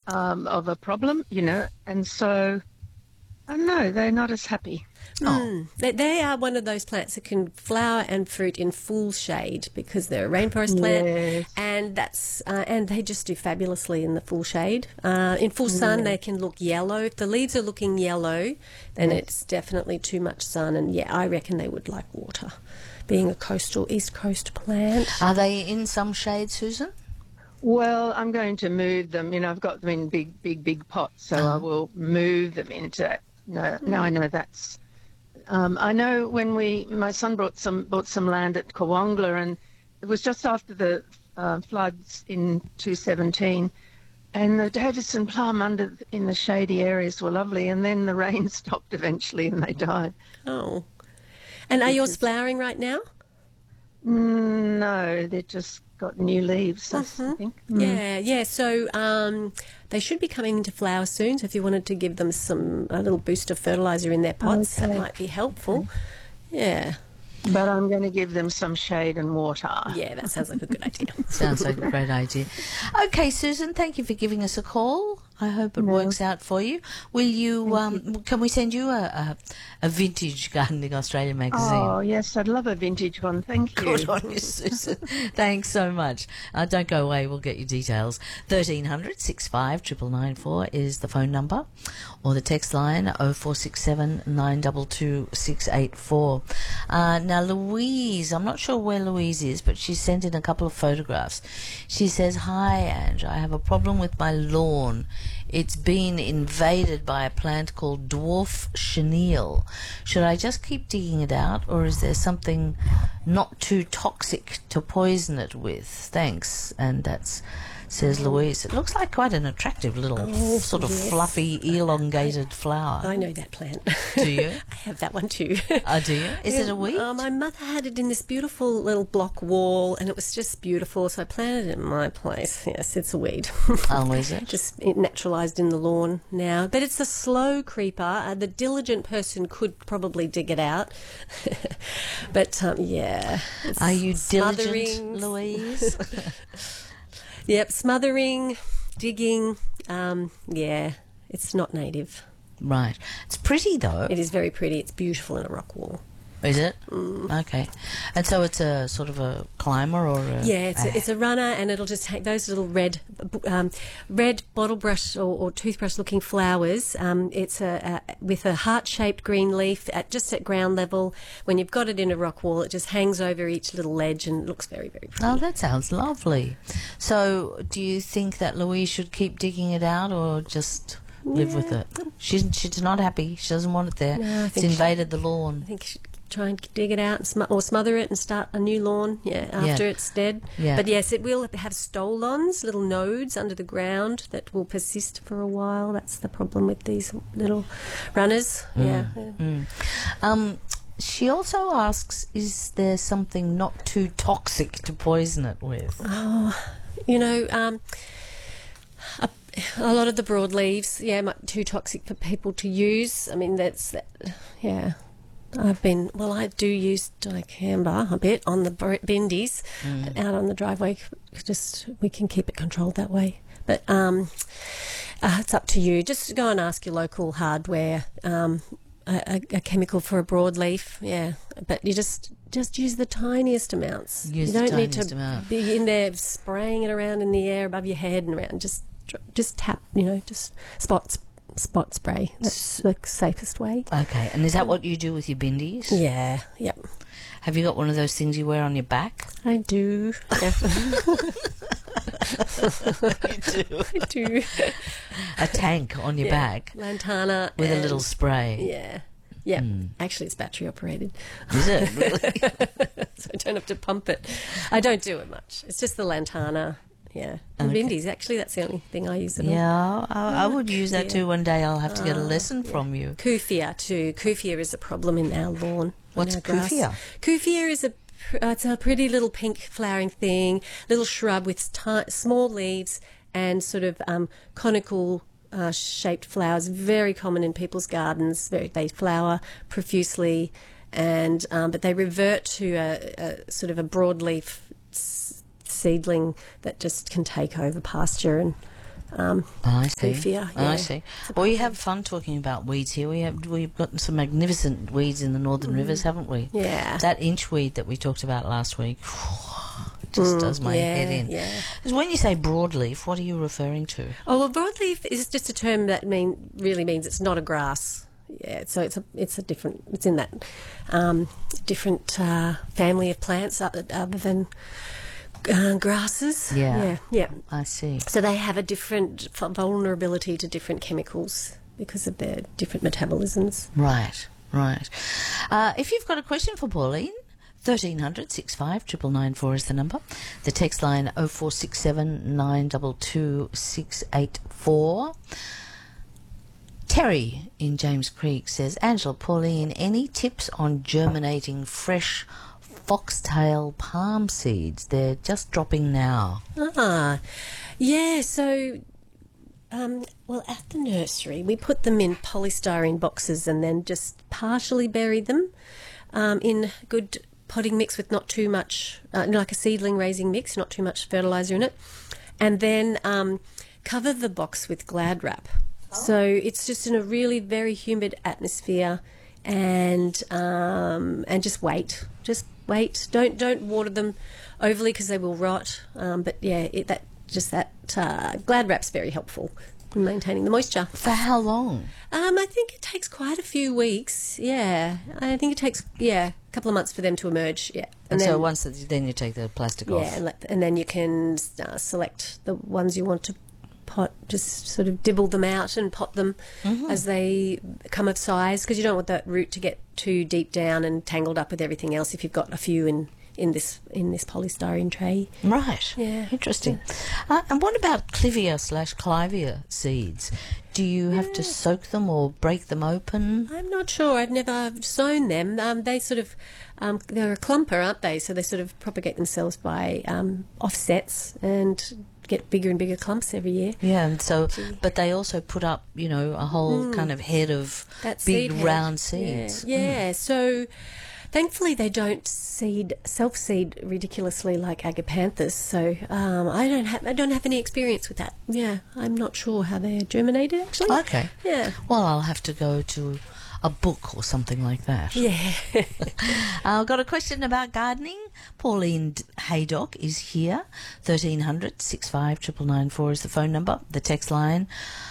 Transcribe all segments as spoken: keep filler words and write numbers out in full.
um, of a problem, you know, and so I don't know, they're not as happy. Oh. Mm. They, they are one of those plants that can flower and fruit in full shade because they're a rainforest plant, Yes. and that's uh, and they just do fabulously in the full shade. Uh, in full sun, Yeah. they can look yellow. If the leaves are looking yellow, then Yes. it's definitely too much sun. And yeah, I reckon they would like water, being a coastal East Coast plant. Are they in some shade, Susan? Well, I'm going to move them. You know, I've got them in big, big, big pots, so I will move them into. No, now I know that's. Um, I know when we, my son brought some bought some land at Kawangla, and it was just after the uh, floods in two seventeen, and the Davison plum under in the shady areas were lovely, and then the rain stopped eventually, and they died. Oh, and are yours flowering right now? Mm, no, they just got new leaves, I Mhm. think. Mm. Yeah, yeah. So um, they should be coming into flower soon. So if you wanted to give them some a little boost of fertiliser in their pots, that Okay. might be helpful. Yeah, But I'm going to give them some shade and water. yeah. That sounds like a good idea. Sounds like a great idea. Okay, Susan, thank you for giving us a call. I hope it No. works out for you. Will you, um, can we send you a, a, a vintage Gardening Australia magazine? Oh, yes, I'd love a vintage one. Thank you. Good on you, Susan. Thanks so much. Uh, don't go away. We'll get you details. thirteen hundred, sixty-five, nine nine four is the phone number, or the text line oh four six seven, nine two two, six eight four. Uh, now, Louise, I'm not sure where Louise is, but she sent in a couple of photographs. She says, "Hi, Ange, I have a problem with my lawn. It's been invaded by a plant called dwarf chenille. Should I just keep digging it out, or is there something not too toxic to poison it with? Thanks." And that's, says Louise. It looks like quite an attractive little Oh, sort of yes. fluffy, elongated flower. I know that plant. Do you? I have that one too. Oh, do you? Is it a weed? Uh, my mother had it in this beautiful little block wall, and it was just beautiful. So I planted it in my place. Yes, it's a weed. Oh, is it? Just it naturalised in the lawn now, but it's a slow creeper. Uh, the diligent person could probably dig it out, but um, yeah. it's Are you diligent, smothering. Louise? Yep, smothering, digging. Um, yeah, it's not native. Right. It's pretty, though. It is very pretty. It's beautiful in a rock wall. Is it? Mm. Okay. And so it's a sort of a climber or a... Yeah, it's a, it's a runner, and it'll just take those little red, um, red bottle brush or, or toothbrush-looking flowers. Um, it's a, a with a heart-shaped green leaf at just at ground level. When you've got it in a rock wall, it just hangs over each little ledge and looks very, very pretty. Oh, that sounds lovely. So do you think that Louise should keep digging it out or just live with it? She's, she's not happy. She doesn't want it there. No, I It's think she- invaded the lawn. I think you should try and dig it out and sm- or smother it and start a new lawn, yeah, after Yeah. it's dead. Yeah. But yes, it will have stolons, little nodes under the ground that will persist for a while. That's the problem with these little runners. Yeah. Mm. Um, she also asks, is there something not too toxic to poison it with? You know, um, a, a lot of the broadleaves, yeah, might be too toxic for people to use. I mean, that's, that, yeah. I've been, well, I do use dicamba a bit on the br- bendies out on the driveway. Just, we can keep it controlled that way. But um, uh, it's up to you. Just go and ask your local hardware, um, a, a, a chemical for a broadleaf, yeah. But you just just use the tiniest amounts. Use you the don't need tiniest to amount. be in there spraying it around in the air above your head and around. Just just tap, you know, just spot spot spray. That's the safest way. Okay, and is that what you do with your bindies? Yeah, yep. Have you got one of those things you wear on your back? I do. Yeah. You do. I do. A tank on your Yeah. back Lantana. with a and- little spray. Yeah. Yeah. Actually, it's battery operated. Is it really? So I don't have to pump it. I don't do it much. It's just the Lantana. Yeah. And Okay. Bindies. Actually, that's the only thing I use it on. Yeah, I, I would use that Yeah. too one day. I'll have to get a lesson from you. Kufia too. Kufia is a problem in our lawn. on What's our grass. kufia? Kufia is a pr- uh, it's a pretty little pink flowering thing, little shrub with ti- small leaves and sort of um, conical uh, shaped flowers. Very common in people's gardens. Very, they flower profusely, and um, but they revert to a, a sort of a broadleaf s- seedling that just can take over pasture and um, I see. leafier. I yeah. see. Well, we have fun talking about weeds here. We have we've got some magnificent weeds in the northern rivers, haven't we? Yeah. That inchweed that we talked about last week just Mm, does my yeah, head in. yeah. 'Cause when you say broadleaf, what are you referring to? Oh, well, broadleaf is just a term that mean really means it's not a grass. Yeah, so it's a it's a different it's in that um, different uh, family of plants other, other than uh, grasses. Yeah. yeah, yeah. I see. So they have a different vulnerability to different chemicals because of their different metabolisms. Right, right. Uh, if you've got a question for Pauline, thirteen hundred sixty-five nine nine four is the number. The text line oh four six seven nine two two six eight four. Terry in James Creek says, Angela, Pauline, any tips on germinating fresh foxtail palm seeds? They're just dropping now. Ah, yeah, so... Um, well, at the nursery, we put them in polystyrene boxes and then just partially bury them um, in good potting mix with not too much, uh, like a seedling raising mix, not too much fertiliser in it, and then um, cover the box with Glad wrap. Oh. So it's just in a really very humid atmosphere, and um, and just wait, just wait. Don't don't water them overly because they will rot. Um, but yeah, it, that. Just that uh, Glad wrap's very helpful in maintaining the moisture. For how long? Um, I think it takes quite a few weeks. Yeah, I think it takes yeah a couple of months for them to emerge. Yeah, and, and then, so once the, then you take the plastic yeah, off. Yeah, and, let, and then you can uh, select the ones you want to pot. Just sort of dibble them out and pot them mm-hmm. as they come of size, because you don't want that root to get too deep down and tangled up with everything else. If you've got a few in. in this in this polystyrene tray. Right. Yeah. Interesting. Yeah. Uh, and what about clivia slash clivia seeds? Do you have yeah. to soak them or break them open? I'm not sure. I've never sown them. Um, they sort of, um, they're a clumper, aren't they? So they sort of propagate themselves by um, offsets and get bigger and bigger clumps every year. Yeah, and so, but they also put up, you know, a whole mm. kind of head of that big seed round head. seeds. Yeah, yeah. Mm. So thankfully they don't seed self-seed ridiculously like agapanthus. So um, I don't have I don't have any experience with that. Yeah, I'm not sure how they're germinated actually. Okay. Yeah. Well, I'll have to go to a book or something like that. Yeah. I've got a question about gardening. Pauline Haydock is here. thirteen hundred sixty-five nine nine four is the phone number. The text line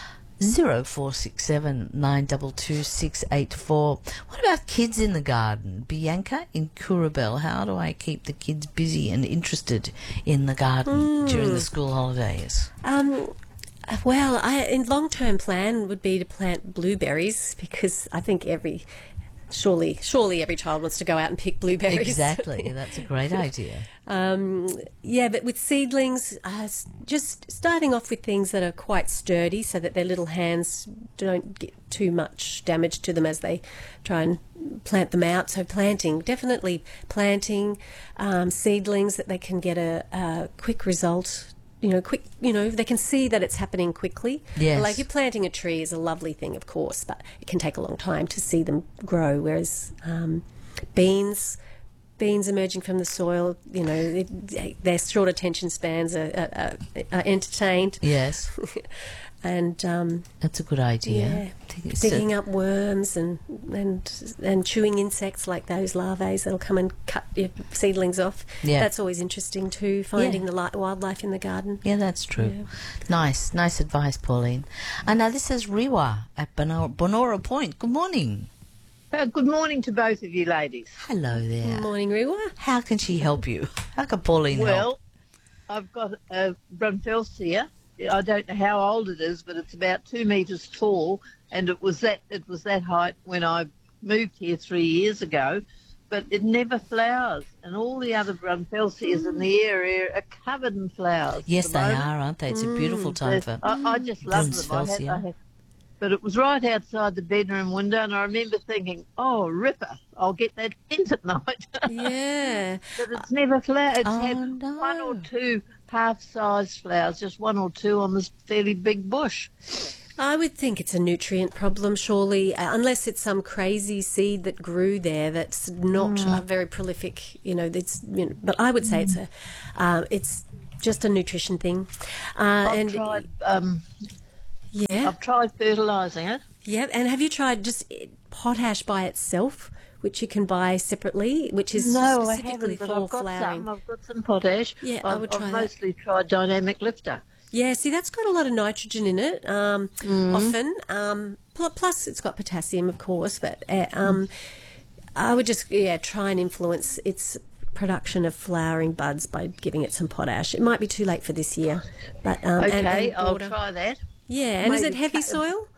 zero four six seven nine two two six eight four. What about kids in the garden? Bianca in Kurabel. How do I keep the kids busy and interested in the garden mm. during the school holidays? Um, well, I, in long-term plan would be to plant blueberries, because I think every surely surely every child wants to go out and pick blueberries. Exactly, that's a great idea. Um, yeah, but with seedlings, uh, just starting off with things that are quite sturdy so that their little hands don't get too much damage to them as they try and plant them out. So planting, definitely planting um, seedlings that they can get a, a quick result. You know, quick. You know, they can see that it's happening quickly. Yes. Like, you're planting a tree is a lovely thing, of course, but it can take a long time to see them grow. Whereas um, beans, beans emerging from the soil, you know, it, their short attention spans are, are, are entertained. Yes. And um, that's a good idea. Yeah, digging up worms and and and chewing insects like those larvae that'll come and cut your seedlings off. Yeah, that's always interesting too. Finding yeah. the li- wildlife in the garden. Yeah, that's true. Yeah. Nice, nice advice, Pauline. And now this is Riwa at Bonora, Bonora Point. Good morning. Uh, good morning to both of you ladies. Hello there. Good morning, Riwa. How can she help you? How can Pauline well, help? Well, I've got a Brunfelsia. I don't know how old it is, but it's about two metres tall, and it was that it was that height when I moved here three years ago. But it never flowers, and all the other Brunfelsias mm. in the area are covered in flowers. Yes, the they moment. are, aren't they? It's mm. a beautiful time for I, I just love them. I had, I had, but it was right outside the bedroom window, and I remember thinking, "Oh, ripper! I'll get that tent at night." Yeah, but it's never flowered. It's oh, had no. one or two half-sized flowers, just one or two on this fairly big bush. I would think it's a nutrient problem, surely, uh, unless it's some crazy seed that grew there that's not mm. uh, very prolific. You know, it's. You know, but I would say mm. it's a, um, it's just a nutrition thing. Uh, I've and tried. Um, yeah, I've tried fertilising it. yeah. And have you tried just potash by itself, which you can buy separately, which is No, I specifically haven't, but for I've got flowering? some. I've got some potash. Yeah, I've, I would try I've that. mostly tried Dynamic Lifter. Yeah, see, that's got a lot of nitrogen in it, um, often. Um, pl- plus, it's got potassium, of course, but uh, um, I would just, yeah, try and influence its production of flowering buds by giving it some potash. It might be too late for this year. But um, Okay, and, and I'll water. try that. Yeah, and is it Maybe heavy cut- soil?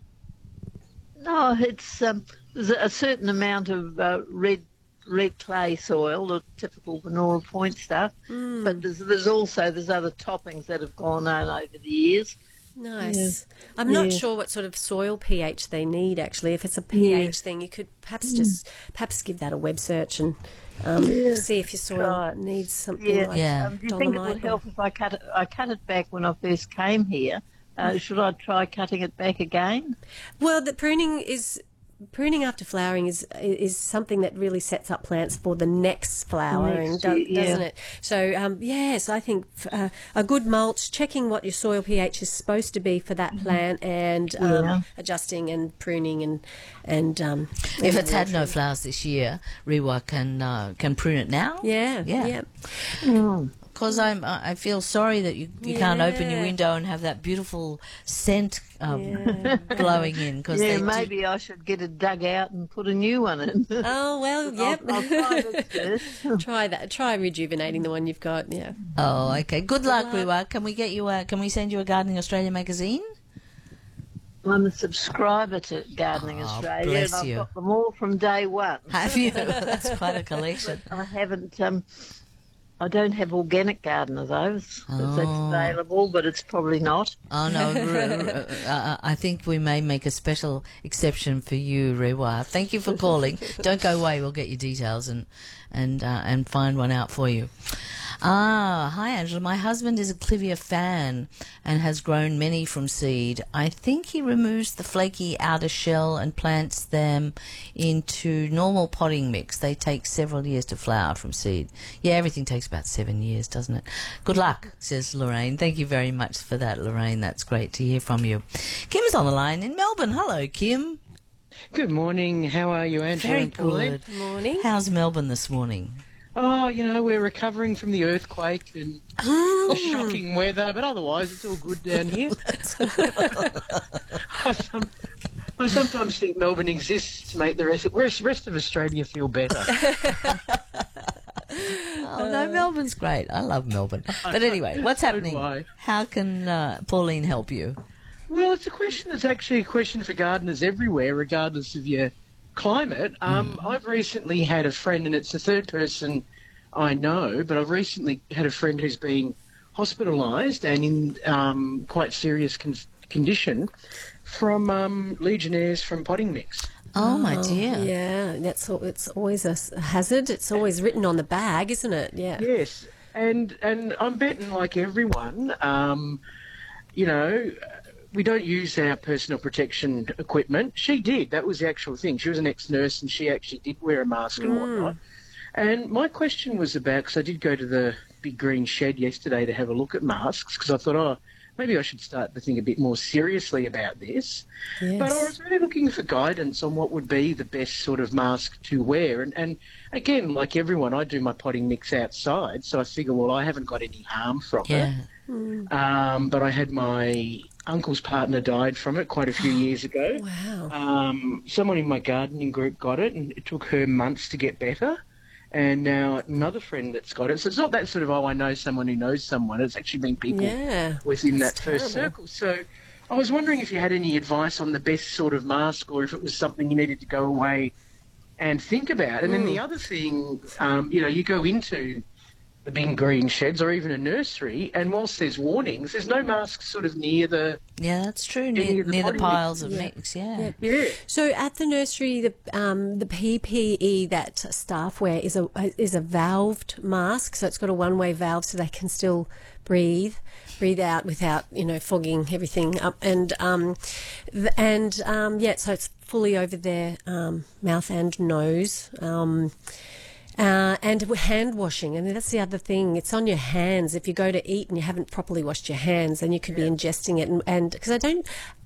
No, it's um, there's a certain amount of uh, red red clay soil, the typical Vanora Point stuff. Hmm. But there's there's also there's other toppings that have gone on over the years. Nice. I'm not Yeah. sure what sort of soil pH they need, actually. If it's a pH thing, you could perhaps just perhaps give that a web search and um, see if your soil Try it. needs something Yeah. like Yeah. Um, do you think it dolomite would or- help if I cut it? I cut it back when I first came here. Uh, should I try cutting it back again? Well, the pruning is pruning after flowering is is something that really sets up plants for the next flowering, Next do- year, yeah. doesn't it? So um, yes, I think uh, a good mulch, checking what your soil pH is supposed to be for that plant, and um, Yeah. adjusting and pruning and and um, If and it's had no watering. flowers this year, Rewa can uh, can prune it now. Yeah, Yeah. yeah. Because I'm, I feel sorry that you, you can't open your Yeah. window and have that beautiful scent um, Yeah. blowing in. Cause Yeah, they do- maybe I should get it dug out and put a new one in. Oh well, yep. I'll, I'll try this first. Try that. Try rejuvenating the one you've got. Yeah. Oh, okay. Good luck, luck. Rewa. Can we get you a? Can we send you a Gardening Australia magazine? I'm a subscriber to Gardening Oh, Australia, bless and I've you. got them all from day one. Have you? That's quite a collection. I haven't. Um, I don't have organic gardener though. It's, Oh. it's available, but it's probably not. Oh no, R- r- uh, I think we may make a special exception for you, Rewa. Thank you for calling. Don't go away. We'll get your details and and uh, and find one out for you. Ah, hi Angela. My husband is a Clivia fan and has grown many from seed. I think he removes the flaky outer shell and plants them into normal potting mix. They take several years to flower from seed. Yeah, everything takes about seven years, doesn't it? Good luck, says Lorraine. Thank you very much for that, Lorraine. That's great to hear from you. Kim is on the line in Melbourne. Hello, Kim. Good morning. How are you, Angela Very and Pauline? good. Morning. How's Melbourne this morning? Oh, you know, we're recovering from the earthquake and the shocking weather, but otherwise it's all good down here. I, some, I sometimes think Melbourne exists to make the rest, rest, rest of Australia feel better. Oh, no, Melbourne's great. I love Melbourne. But anyway, what's So happening? do I. How can uh, Pauline help you? Well, it's a question that's actually a question for gardeners everywhere, regardless of your climate. Um, I've recently had a friend, and it's the third person I know, but I've recently had a friend who's been hospitalised and in um, quite serious con- condition from um, Legionnaires from potting mix. Oh, my dear. Yeah, that's al- it's always a s- hazard. It's always written on the bag, isn't it? Yeah. Yes, and and I'm betting, like everyone, um, you know, we don't use our personal protection equipment. She did. That was the actual thing. She was an ex-nurse, and she actually did wear a mask and whatnot. And my question was about, because I did go to the big green shed yesterday to have a look at masks, because I thought, oh, maybe I should start to think a bit more seriously about this. Yes. But I was really looking for guidance on what would be the best sort of mask to wear. And, and again, like everyone, I do my potting mix outside, so I figure, well, I haven't got any harm from Yeah. it. Um, but I had my uncle's partner died from it quite a few years ago. Wow. Um, someone in my gardening group got it, and it took her months to get better. And now another friend that's got it. So it's not that sort of, oh, I know someone who knows someone. It's actually been people Yeah. within that That's first terrible. circle. So I was wondering if you had any advice on the best sort of mask, or if it was something you needed to go away and think about. And then the other thing, um, you know, you go into the big green sheds or even a nursery, and whilst there's warnings, there's no masks sort of near the... Yeah, that's true. Any Near, of the near the potting piles of Yeah. mix, yeah. Yeah. Yeah. So at the nursery, the um, the P P E that staff wear is a is a valved mask. So it's got a one way valve, so they can still breathe, breathe out without you know fogging everything up. And um, th- and um, yeah, so it's fully over their um, mouth and nose. Um, Uh, and hand washing, and that's the other thing. It's on your hands. If you go to eat and you haven't properly washed your hands, then you could be ingesting it. And because I don't,